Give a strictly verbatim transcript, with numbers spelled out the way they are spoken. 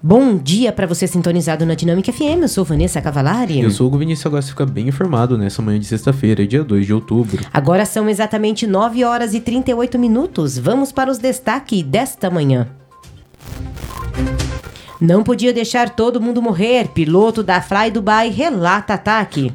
Bom dia para você sintonizado na Dinâmica F M, eu sou Vanessa Cavalari. Eu sou o Vinícius, agora você fica bem informado nessa manhã de sexta-feira, dia dois de outubro. Agora são exatamente nove horas e trinta e oito minutos, vamos para os destaques desta manhã. Não podia deixar todo mundo morrer, piloto da Fly Dubai relata ataque.